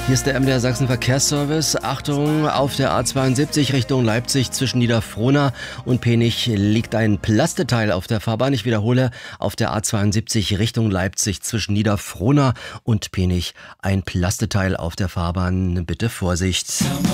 Hier ist der MDR Sachsen Verkehrsservice. Achtung, auf der A72 Richtung Leipzig zwischen Niederfrohna und Penich liegt ein Plasteteil auf der Fahrbahn. Ich wiederhole, auf der A72 Richtung Leipzig zwischen Niederfrohna und Penich ein Plasteteil auf der Fahrbahn. Bitte Vorsicht.